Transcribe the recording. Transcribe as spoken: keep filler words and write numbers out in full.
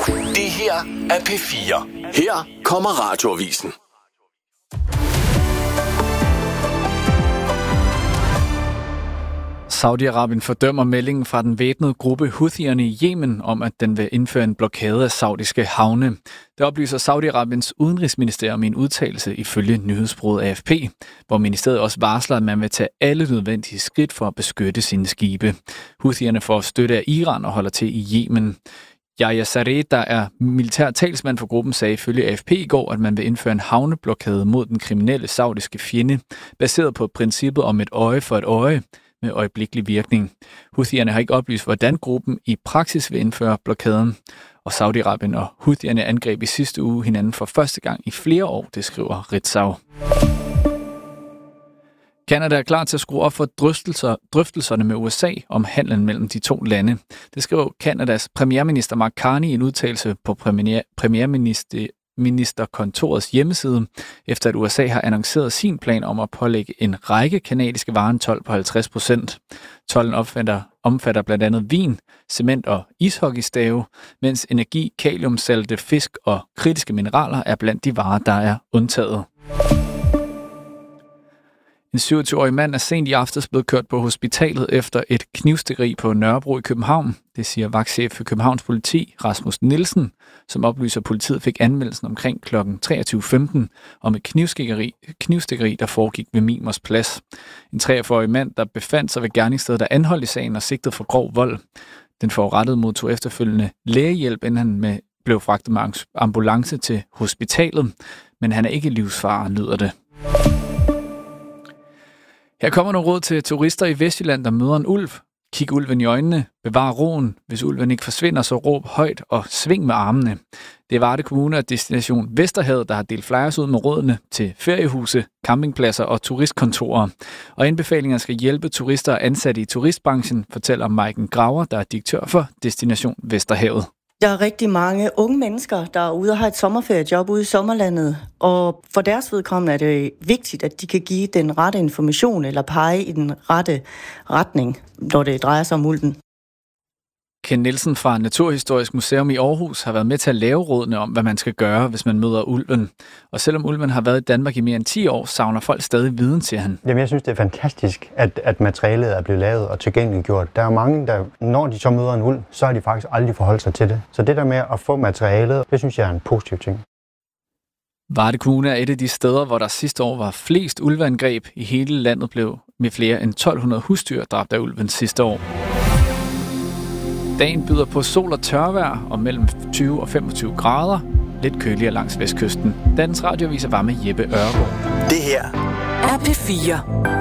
Det her er P fire. Her kommer Radioavisen. Saudi-Arabien fordømmer meldingen fra den væbnede gruppe Houthierne i Yemen om, at den vil indføre en blokade af saudiske havne. Det oplyser Saudi-Arabiens udenrigsministerium i en udtalelse ifølge nyhedsbureauet A F P, hvor ministeriet også varsler, at man vil tage alle nødvendige skridt for at beskytte sine skibe. Houthierne får støtte af Iran og holder til i Yemen. Yahya Saree, der er militær talsmand for gruppen, sagde ifølge A F P i går, at man vil indføre en havneblokade mod den kriminelle saudiske fjende, baseret på princippet om et øje for et øje, med øjeblikkelig virkning. Houthierne har ikke oplyst, hvordan gruppen i praksis vil indføre blokaden, og Saudi-Arabien og Houthierne angreb i sidste uge hinanden for første gang i flere år, det skriver Ritzau. Canada er klar til at skrue op for drøftelser, drøftelserne med U S A om handlen mellem de to lande. Det skriver Canadas premierminister Mark Carney i en udtalelse på premier, premierminister ministerkontorets hjemmeside, efter at U S A har annonceret sin plan om at pålægge en række canadiske varer en told på halvtreds procent. Tolden omfatter, omfatter blandt andet vin, cement og ishockeystave, mens energi, kaliumsalte, fisk og kritiske mineraler er blandt de varer, der er undtaget. En syvogtyve-årig mand er sent i aftes blevet kørt på hospitalet efter et knivstikkeri på Nørrebro i København. Det siger vagtchef for Københavns politi, Rasmus Nielsen, som oplyser, at politiet fik anmeldelsen omkring kl. treogtyve femten om et knivstikkeri, knivstikkeri, der foregik ved Mimers Plads. En treogfyrre-årig mand, der befandt sig ved gerningsstedet, der anholdt i sagen og sigtet for grov vold. Den forurettede modtog efterfølgende lægehjælp, inden han med blev fragtet med ambulance til hospitalet, men han er ikke livsfare, lyder det. Her kommer nogle råd til turister i Vestjylland, der møder en ulv. Kig ulven i øjnene, bevar roen. Hvis ulven ikke forsvinder, så råb højt og sving med armene. Det er Varde Kommune og Destination Vesterhavet, der har delt flyers ud med rådene til feriehuse, campingpladser og turistkontorer. Og indbefalinger skal hjælpe turister og ansatte i turistbranchen, fortæller Maiken Graver, der er direktør for Destination Vesterhavet. Der er rigtig mange unge mennesker, der er ude og har et sommerferiejob ude i sommerlandet, og for deres vedkommende er det vigtigt, at de kan give den rette information eller pege i den rette retning, når det drejer sig om ulven. Ken Nielsen fra Naturhistorisk Museum i Aarhus har været med til at lave rådene om, hvad man skal gøre, hvis man møder ulven. Og selvom ulven har været i Danmark i mere end ti år, savner folk stadig viden, siger han. Jamen, jeg synes, det er fantastisk, at, at materialet er blevet lavet og tilgængeliggjort. Der er mange, der, når de så møder en ulv, så har de faktisk aldrig forholdt sig til det. Så det der med at få materialet, det synes jeg er en positiv ting. Varde Kommune er et af de steder, hvor der sidste år var flest ulveangreb. I hele landet blev med flere end tolv hundrede husdyr dræbt af ulven sidste år. Dagen byder på sol og tørvejr og mellem tyve og femogtyve grader. Lidt køligere langs vestkysten. Dansk Radioavis var med Jeppe Ørgaard. Det her er P fire.